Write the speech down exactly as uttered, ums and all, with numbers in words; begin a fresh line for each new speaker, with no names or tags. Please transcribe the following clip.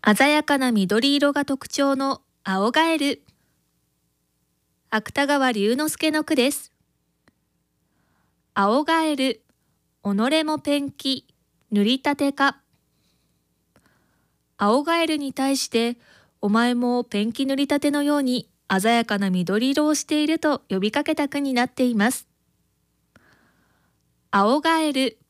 鮮やかな緑色が特徴の青ガエル。芥川龍之介の句です。青ガエル、己もペンキ、塗りたてか。青ガエルに対して、お前もペンキ塗りたてのように鮮やかな緑色をしていると呼びかけた句になっています。青ガエル。